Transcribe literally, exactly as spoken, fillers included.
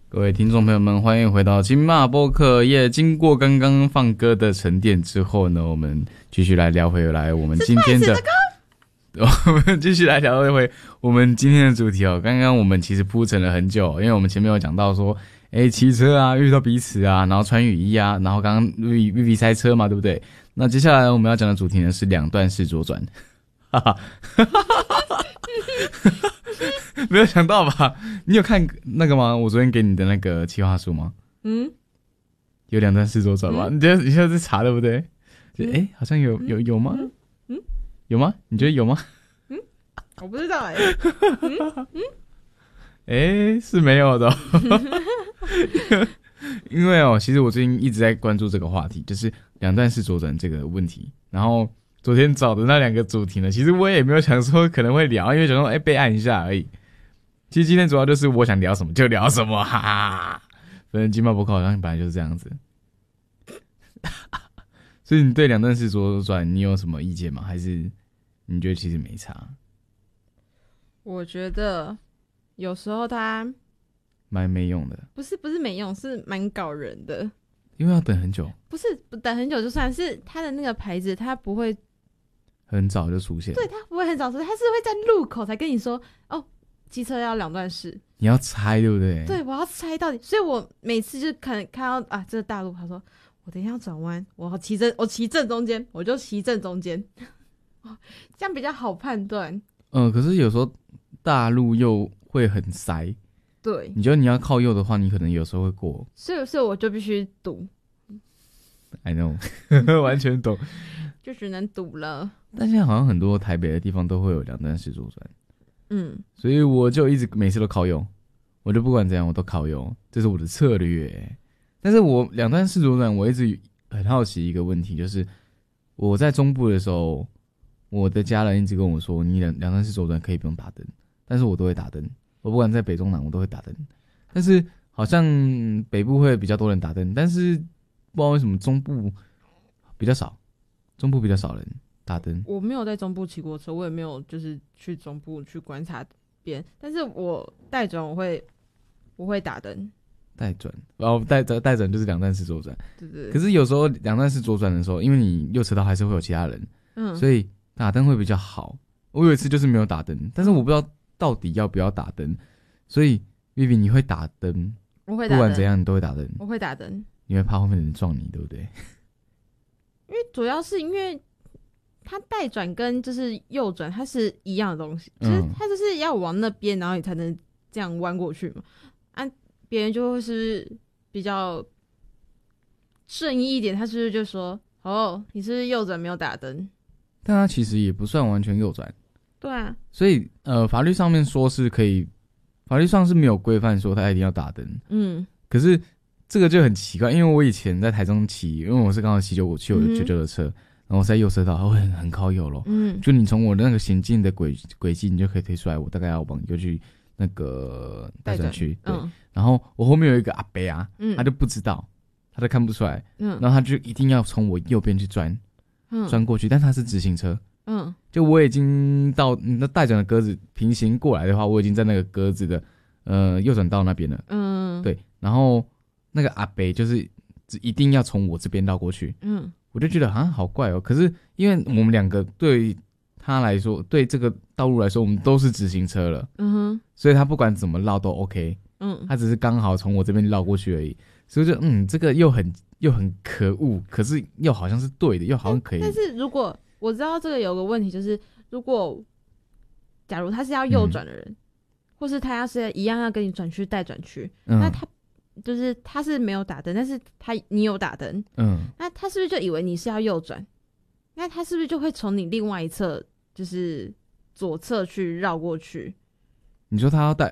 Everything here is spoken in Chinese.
各位听众朋友们，欢迎回到金马播客耶！经过刚刚放歌的沉淀之后呢，我们继续来聊回来我们今天的，我们继续来聊回我们今天的主题哦。刚刚我们其实铺陈了很久，因为我们前面有讲到说，哎，骑车啊，遇到彼此啊，然后穿雨衣啊，然后刚刚 Vivi 塞车嘛，对不对？那接下来我们要讲的主题呢是两段式左转，哈哈，没有想到吧？你有看那个吗？我昨天给你的那个企划书吗？嗯，有两段式左转吗？嗯、你现在你现在在查对不对？哎、嗯欸，好像有有有吗？嗯，嗯有吗？你觉得有吗？ 嗯，我不知道哎、欸。嗯嗯， 哎、欸，是没有的、喔。因为哦，其实我最近一直在关注这个话题，就是两段式左转这个问题。然后昨天找的那两个主题呢，其实我也没有想说可能会聊，因为想说哎、欸、备案一下而已。其实今天主要就是我想聊什么就聊什么，哈哈。反正金马博客好像本来就是这样子。所以你对两段式左转你有什么意见吗？还是你觉得其实没差？ 我觉得有时候它蛮没用的。 不是不是没用，是蛮搞人的。 因为要等很久。 不是等很久就算，是它的那个牌子它不会很早就出现。 对，它不会很早出现，它是会在路口才跟你说哦。机车要两段式， 你要猜对不对？ 对，我要猜到底，所以我每次就看看到啊，这个大路，他说我等一下要转弯，我骑正，我骑正中间，我就骑正中间，这样比较好判断。 嗯、呃，可是有时候大路又会很塞， 对， 你觉得你要靠右的话，你可能有时候会过， 所以所以我就必须赌。 I know， 完全懂， 就只能赌了。 但现在好像很多台北的地方都会有两段式左转。 嗯， 所以我就一直每次都靠右，我就不管怎样我都靠右，这是我的策略。但是我两段式左转，我一直很好奇一个问题，就是我在中部的时候，我的家人一直跟我说，你两两段式左转可以不用打灯，但是我都会打灯，我不管在北中南我都会打灯。但是好像北部会比较多人打灯，但是不知道为什么中部比较少，中部比较少人打灯。 我没有在中部骑过车，我也没有就是去中部去观察别人，但是我带转我会我会打灯， 带转，然后带带转就是两段式左转， 对对。 可是有时候两段式左转的时候，因为你右车道还是会有其他人，嗯，所以打灯会比较好。我有一次就是没有打灯，但是我不知道到底要不要打灯，所以 Vivi 你会打灯？ 我会打灯， 不管怎样你都会打灯。 我会打灯， 因为怕后面的人撞你，对不对？ 因为主要是因为。它带转跟就是右转，它是一样的东西，嗯、就是它就是要往那边，然后你才能这样弯过去嘛。啊，别人就会是比较正义一点，他是不是就说：“哦，你是不是右转没有打灯？” 但他其实也不算完全右转。 对啊。所以呃，法律上面说是可以，法律上是没有规范说他一定要打灯。嗯。可是这个就很奇怪，因为我以前在台中骑，因为我是刚好骑九五七九九九的车。嗯，然后我在右车道，它会很很靠右咯。嗯，就你从我的那个行进的轨轨迹，你就可以推出来，我大概要往右去那个待转区。对、嗯，然后我后面有一个阿伯啊，嗯，他就不知道，他都看不出来，嗯，然后他就一定要从我右边去钻，嗯，钻过去，但他是直行车，嗯，就我已经到那待转的格子平行过来的话，我已经在那个格子的呃右转道那边了，嗯，对，然后那个阿伯就是一定要从我这边绕过去，嗯。我就觉得好像好怪哦，可是因为我们两个对他来说，对这个道路来说，我们都是直行车了，嗯哼，所以他不管怎么绕都 OK， 嗯，他只是刚好从我这边绕过去而已，所以就嗯，这个又很又很可恶，可是又好像是对的，又好像可以。 但是如果我知道这个有个问题，就是如果假如他是要右转的人，嗯、或是他要是一样要跟你转去带转区，嗯、那他。就是他是没有打灯，但是他你有打灯，嗯，那他是不是就以为你是要右转？那他是不是就会从你另外一侧，就是左侧去绕过去？ 你说他要带